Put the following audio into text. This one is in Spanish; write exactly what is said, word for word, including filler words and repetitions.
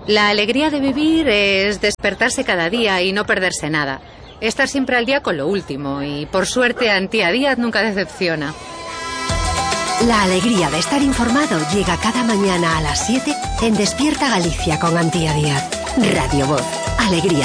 La alegría de vivir es despertarse cada día y no perderse nada. Estar siempre al día con lo último y, por suerte, Antía Díaz nunca decepciona. La alegría de estar informado llega cada mañana a las siete en Despierta Galicia con Antía Díaz. Radio Voz. Alegría.